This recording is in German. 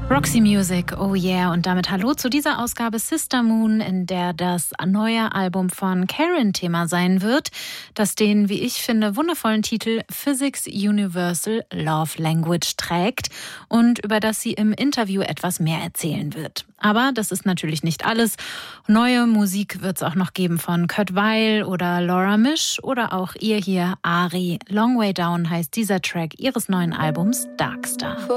Roxy Music, oh yeah. Und damit hallo zu dieser Ausgabe Sister Moon, in der das neue Album von Karen Thema sein wird, das den, wie ich finde, wundervollen Titel Physics Universal Love Language trägt und über das sie im Interview etwas mehr erzählen wird. Aber das ist natürlich nicht alles. Neue Musik wird es auch noch geben von Kurt Weill oder Laura Misch oder auch ihr hier, Ari. Long Way Down heißt dieser Track ihres neuen Albums Darkstar.